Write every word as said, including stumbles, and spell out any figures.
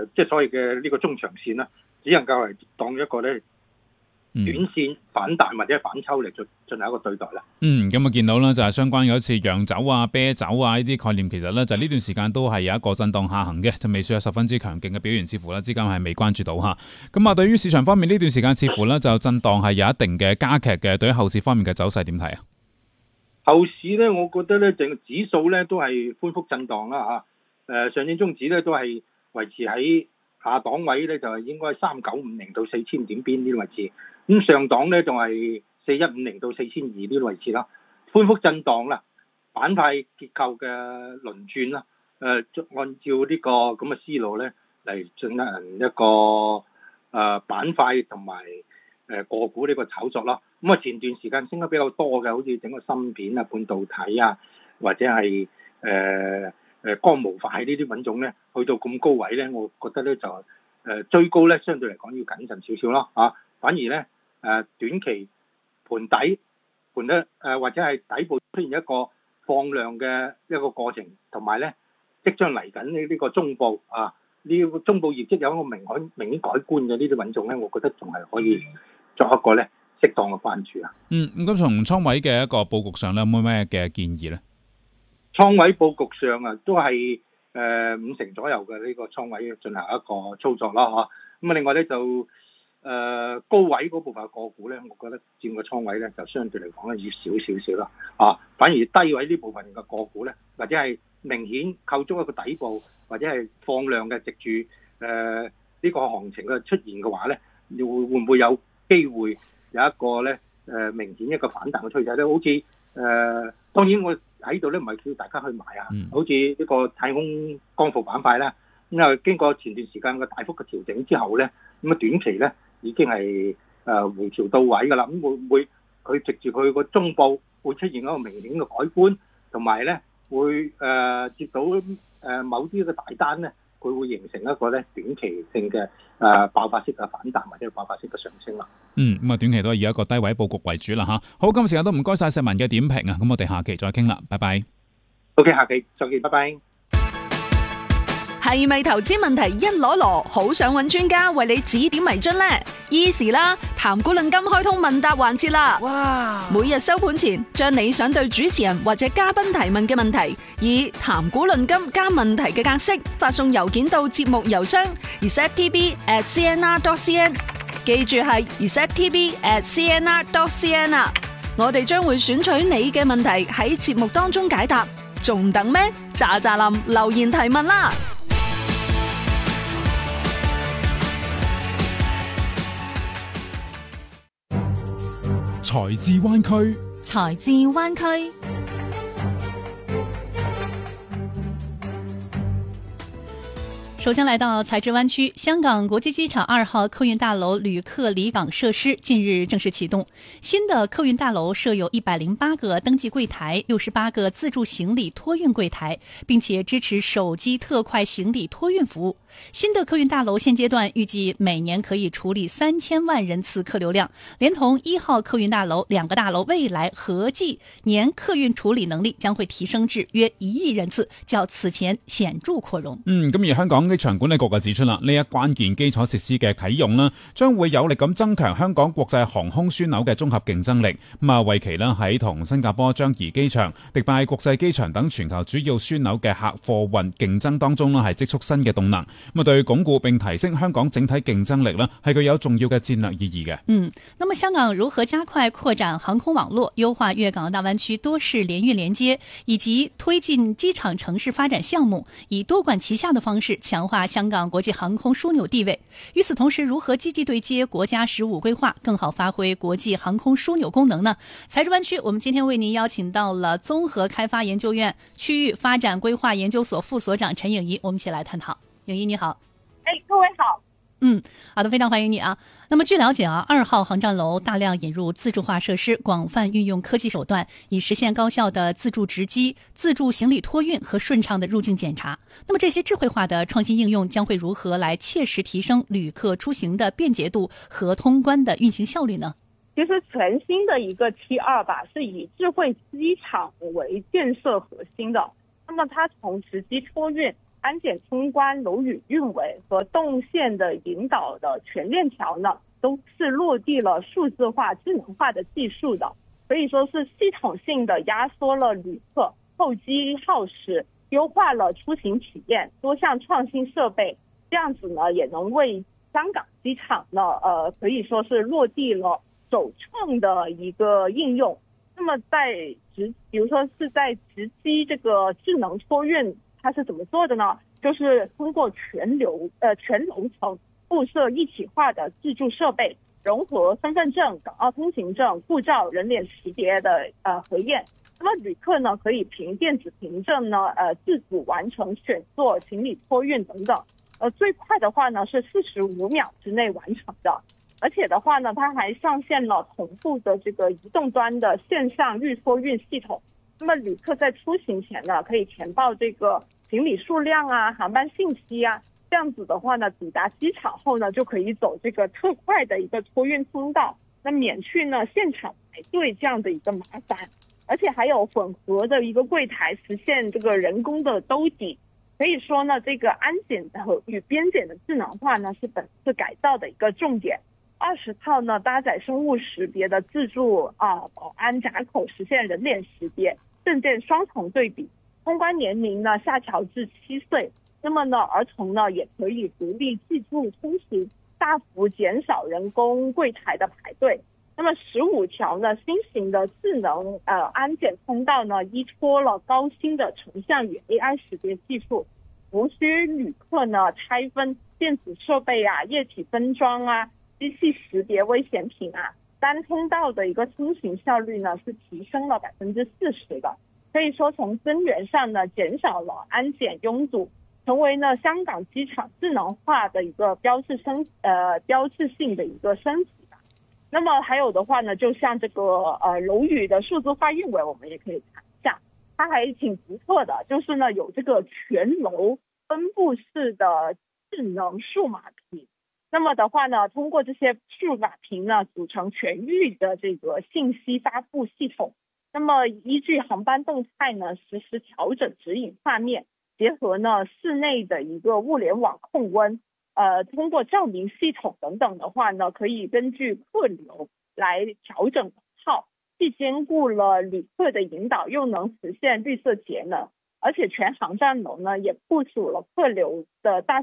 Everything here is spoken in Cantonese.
呃、即係所謂嘅呢個中長線啦，只能夠係當一個咧短線反彈或者反抽嚟進進行一個對待啦。 嗯，咁啊見到啦，就係相關嘅好似洋酒啊、啤酒啊呢啲概念，其實咧就呢段時間都係有一個震盪下行嘅，就未算係十分之強勁嘅表現，似乎啦資金係未關注到嚇。咁啊，對於市場方面呢段時間，似乎咧就震盪係有一定嘅加劇嘅。對於後市方面嘅走勢點睇啊？ 後市咧，我覺得咧，整個指數咧都係寬幅震盪啦嚇。誒上證綜指咧都係維持喺下檔位咧，就係應該三九五零到四千點邊呢啲位置。咁上檔咧仲係四一五零到四千二呢啲位置啦。寬幅震盪啦，板塊結構嘅輪轉啦。誒、呃，按照呢個咁嘅思路咧嚟進行一個誒、呃、板塊同埋誒個股呢個炒作啦。咁啊前段時間升得比較多嘅，好似整個芯片啊、半導體啊，或者係誒誒光模塊呢啲品種咧，去到咁高位咧，我覺得咧就誒、呃、追高咧，相對嚟講要謹慎少少咯嚇。反而咧誒、呃、短期盤底盤得誒、呃、或者係底部出現一個放量嘅一個過程，同埋咧即將嚟緊呢呢個中部啊呢個中部業績有一個明顯明顯改觀嘅呢啲品種咧，我覺得仲係可以作一個咧適當嘅關注啊。 嗯，咁從倉位嘅一個佈局上咧，有冇咩嘅建議咧？ 倉位佈局上啊，都係誒、呃、五成左右嘅呢個倉位進行一個操作啦，嚇。咁啊，另外咧就誒、呃、高位嗰部分個股咧，我覺得佔個倉位咧就相對嚟講咧要少少少啦，啊，反而低位呢部分嘅個股咧，或者係明顯構築一個底部，或者係放量嘅藉住誒呢個行情嘅出現嘅話咧，會會唔會有機會有一個咧誒、呃、明顯一個反彈嘅趨勢咧？好似誒、呃，當然我喺度咧唔係叫大家去買啊，嗯、好似呢個太空光伏板塊啦，咁啊經過前段時間嘅大幅嘅調整之後咧，咁啊短期咧已經係誒、呃、回調到位㗎啦。咁會唔會佢藉住佢個中部會出現一個明顯嘅改觀，同埋咧會誒、呃、接到誒、呃、某啲嘅大單咧？佢會形成一個咧短期性嘅誒、呃、爆發式嘅反彈或者爆發式嘅上升啦。 嗯，咁啊短期都係以一個低位佈局為主啦嚇。好，今日時間都唔該晒石文嘅點評啊，咁我哋下期再傾啦，拜拜。 OK， 下期再見，拜拜。 係咪投資問題一籮籮，好想揾專家為你指點迷津呢？Easy 啦，談股論金開通問答環節啦！哇！每日收盤前，將你想對主持人或者嘉賓提問嘅問題，以談股論金加問題嘅格式發送郵件到節目郵箱 r e c e p t b at c n r dot c n， 記住係 r e c e p t b at c n r dot c n 啊！我哋將會選取你嘅問題喺節目當中解答，仲等咩？喳喳林留言提問啦！ 財智灣區， 財智灣區。首先來到財智灣區，香港國際機場二號客運大樓旅客離港設施近日正式啟動。新的客運大樓設有一百零八個登記櫃台，六十八個自助行李托運櫃台，並且支持手機特快行李托運服務。新的客運大樓現階段預計每年可以處理三千萬人次客流量，連同一號客運大樓兩個大樓未來合計年客運處理能力將會提升至約一億人次，較此前顯著擴容。 嗯，咁而香港機場管理局就指出啦，呢一關鍵基礎設施嘅啟用啦，將會有力咁增強香港國際航空樞紐嘅綜合競爭力。咁啊，為期啦喺同新加坡樟宜機場、迪拜國際機場等全球主要樞紐嘅客貨運競爭當中啦，係積蓄新嘅動能。咁啊，對鞏固並提升香港整體競爭力呢，係具有重要嘅戰略意義嘅。 嗯，那麼香港如何加快擴展航空網絡，優化粵港澳大灣區多式聯運連接，以及推進機場城市發展項目，以多管齊下的方式強化香港國際航空樞紐地位？與此同時，如何積極對接國家十五規劃，更好發揮國際航空樞紐功能呢？財智灣區，我們今天為您邀請到了綜合開發研究院區域發展規劃研究所副所長陳穎儀，我們一起來探討。穎儀你好。 哎，各位好。 嗯，好的，非常歡迎你啊。那麼據了解啊，二號航站樓大量引入自助化設施，廣泛運用科技手段，以實現高效的自助值機、自助行李托運和順暢的入境檢查。那麼這些智慧化的創新應用將會如何來切實提升旅客出行的便捷度和通關的運行效率呢？ 其實全新的一個 T 二 吧，是以智慧機場為建設核心的。那麼它從值機托運安检通关、楼宇运维和动线的引导的全链条呢，都是落地了数字化、智能化的技术的，可以说是系统性的压缩了旅客候机耗时，优化了出行体验，多项创新设备，这样子呢，也能为香港机场呢，呃，可以说是落地了首创的一个应用。那么在直，比如说是在直机这个智能托运，它是怎么做的呢？就是通过全流呃全楼层布设一体化的自助设备，融合身份证、港澳通行证、护照、人脸识别的呃核验。那么旅客呢，可以凭电子凭证呢，呃自主完成选座、行李托运等等。呃，最快的话呢是四十五秒之内完成的。而且的话呢，它还上线了同步的这个移动端的线上预托运系统。那么旅客在出行前呢，可以填报这个行李数量啊、航班信息啊，这样子的话呢，抵达机场后呢，就可以走这个特快的一个托运通道，那免去呢现场排队这样的一个麻烦。而且还有混合的一个柜台，实现这个人工的兜底。可以说呢，这个安检和与边检的智能化呢，是本次改造的一个重点。二十套呢搭载生物识别的自助啊保安闸口，实现人脸识别、证件双重对比。通关年龄呢下调至七岁，那么呢儿童呢也可以独立记住通行，大幅减少人工柜台的排队。那么十五条呢新型的智能呃安检通道呢，依托了高新的成像与 A I 识别技术，无需旅客呢拆分电子设备啊、液体分装啊、机器识别危险品啊，单通道的一个通行效率呢是提升了百分之四十的。可以说从根源上呢减少了安检拥堵，成为呢香港机场智能化的一个标志升呃标志性的一个升级吧。那么还有的话呢，就像这个呃楼宇的数字化运维，我们也可以看一下，它还挺不错的，就是呢有这个全楼分布式的智能数码屏。那么的话呢，通过这些数码屏呢，组成全域的这个信息发布系统。那么依据航班动态呢，实时调整指引画面，结合呢室内的一个物联网控温，呃，通过照明系统等等的话呢，可以根据客流来调整能耗，既兼顾了旅客的引导，又能实现绿色节能。而且全航站楼呢也部署了客流的大